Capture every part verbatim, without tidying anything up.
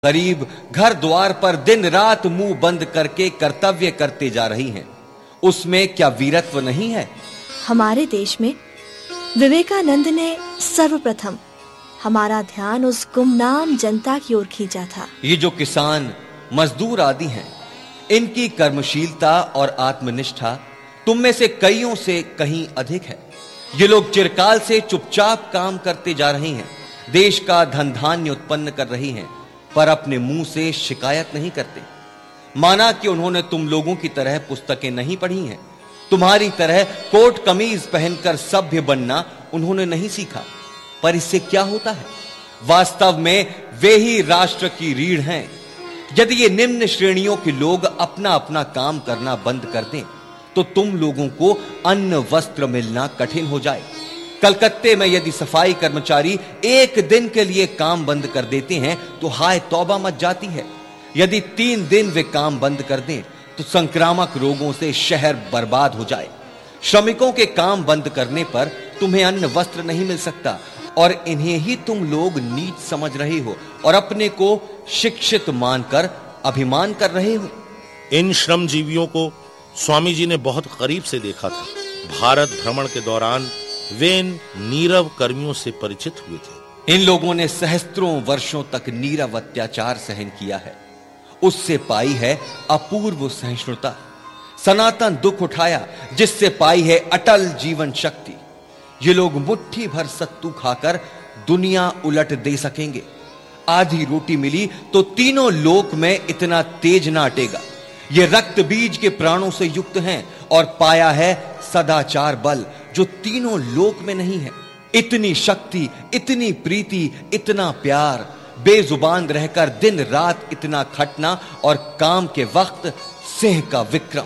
गरीब घर द्वार पर दिन रात मुंह बंद करके कर्तव्य करते जा रही हैं, उसमें क्या वीरत्व नहीं है? हमारे देश में विवेकानंद ने सर्वप्रथम हमारा ध्यान उस गुमनाम जनता की ओर खींचा था। ये जो किसान मजदूर आदि हैं, इनकी कर्मशीलता और आत्मनिष्ठा तुम में से कईयों से कहीं अधिक है। ये लोग चिरकाल से चुपचाप काम करते जा रहे हैं, देश का धन धान्य उत्पन्न कर रही हैं, पर अपने मुंह से शिकायत नहीं करते। माना कि उन्होंने तुम लोगों की तरह पुस्तकें नहीं पढ़ी हैं, तुम्हारी तरह कोट कमीज पहनकर सभ्य बनना उन्होंने नहीं सीखा, पर इससे क्या होता है? वास्तव में वे ही राष्ट्र की रीढ़ हैं। यदि ये निम्न श्रेणियों के लोग अपना अपना काम करना बंद कर दें, तो तुम लोगों को अन्न वस्त्र मिलना कठिन हो जाए। कलकत्ते में यदि सफाई कर्मचारी एक दिन के लिए काम बंद कर देते हैं तो हाय तौबा मच जाती है। यदि तीन दिन वे काम बंद कर दें तो संक्रामक रोगों से शहर बर्बाद हो जाए। श्रमिकों के काम बंद करने पर तुम्हें अन्न वस्त्र नहीं मिल सकता, और इन्हें ही तुम लोग नीच समझ रहे हो और अपने को शिक्षित मानकर अभिमान कर रहे हो। इन श्रमजीवियों को स्वामी जी ने बहुत करीब से देखा था। भारत भ्रमण के दौरान वे इन नीरव कर्मियों से परिचित हुए थे। इन लोगों ने सहस्त्रों वर्षों तक नीरव अत्याचार सहन किया है, उससे पाई है अपूर्व सहिष्णुता। सनातन दुख उठाया, जिससे पाई है अटल जीवन शक्ति। ये लोग मुट्ठी भर सत्तू खाकर दुनिया उलट दे सकेंगे। आधी रोटी मिली तो तीनों लोक में इतना तेज ना अटेगा। ये रक्त बीज के प्राणों से युक्त हैं और पाया है सदाचार बल, जो तीनों लोक में नहीं है। इतनी शक्ति, इतनी प्रीति, इतना प्यार, बेजुबान रहकर दिन रात इतना खटना और काम के वक्त सिंह का विक्रम।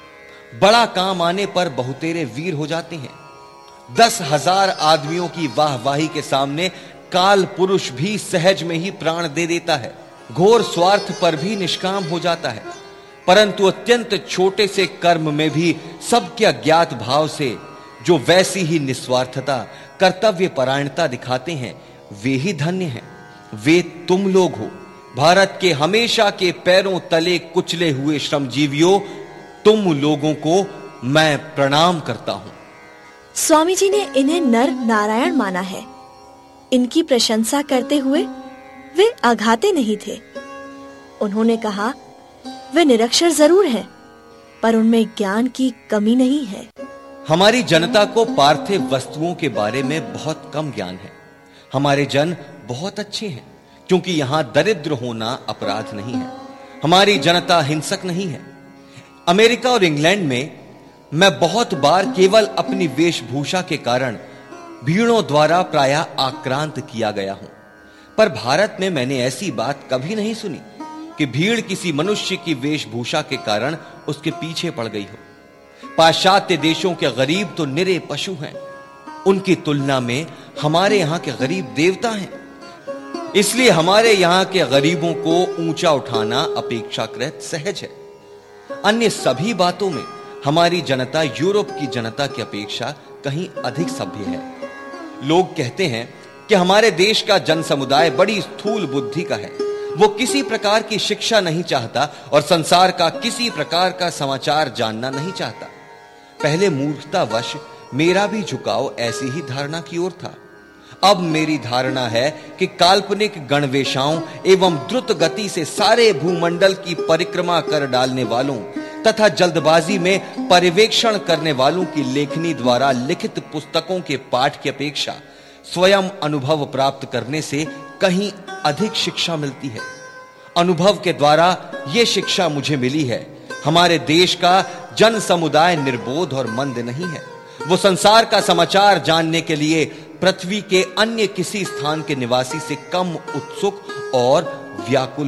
बड़ा काम आने पर बहुतेरे वीर हो जाते हैं। दस हजार आदमियों की वाहवाही के सामने काल पुरुष भी सहज में ही प्राण दे देता है, घोर स्वार्थ पर भी निष्काम हो जाता है। परंतु अत्यंत छोटे से कर्म में भी सबके अज्ञात भाव से जो वैसी ही निस्वार्थता, कर्तव्य परायणता दिखाते हैं, वे ही धन्य हैं। वे तुम लोग हो, भारत के हमेशा के पैरों तले कुचले हुए श्रमजीवियों। तुम लोगों को मैं प्रणाम करता हूं। स्वामी जी ने इन्हें नर नारायण माना है। इनकी प्रशंसा करते हुए वे आघाते नहीं थे। उन्होंने कहा, वे निरक्षर जरूर हैं, पर उनमें ज्ञान की कमी नहीं है। हमारी जनता को पार्थिव वस्तुओं के बारे में बहुत कम ज्ञान है। हमारे जन बहुत अच्छे हैं, क्योंकि यहां दरिद्र होना अपराध नहीं है। हमारी जनता हिंसक नहीं है। अमेरिका और इंग्लैंड में मैं बहुत बार केवल अपनी वेशभूषा के कारण भीड़ों द्वारा प्रायः आक्रांत किया गया हूं, पर भारत में मैंने ऐसी बात कभी नहीं सुनी कि भीड़ किसी मनुष्य की वेशभूषा के कारण उसके पीछे पड़ गई हो। पाश्चात्य देशों के गरीब तो निरे पशु हैं, उनकी तुलना में हमारे यहां के गरीब देवता हैं। इसलिए हमारे यहां के गरीबों को ऊंचा उठाना अपेक्षाकृत सहज है। अन्य सभी बातों में हमारी जनता यूरोप की जनता की अपेक्षा कहीं अधिक सभ्य है। लोग कहते हैं कि हमारे देश का जन समुदाय बड़ी स्थूल बुद्धि का है। वो किसी प्रकार की शिक्षा नहीं चाहता और संसार का किसी प्रकार का समाचार जानना नहीं चाहता। पहले मूर्खतावश मेरा भी झुकाव ऐसी ही धारणा की ओर था। अब मेरी धारणा है कि काल्पनिक गणवेशाओं एवं द्रुत गति से सारे भूमंडल की परिक्रमा कर डालने वालों तथा जल्दबाजी में पर्यवेक्षण करने वालों की लेखनी द्वारा लिखित पुस्तकों के पाठ की अपेक्षा स्वयं अनुभव प्राप्त करने से कहीं अधिक शिक्षा मिलती है। अनुभव के द्वारा यह शिक्षा मुझे मिली है, हमारे देश का जन समुदाय निर्बोध और मंद नहीं है। वो संसार का समाचार जानने के लिए पृथ्वी के अन्य किसी स्थान के निवासी से कम उत्सुक और व्याकुल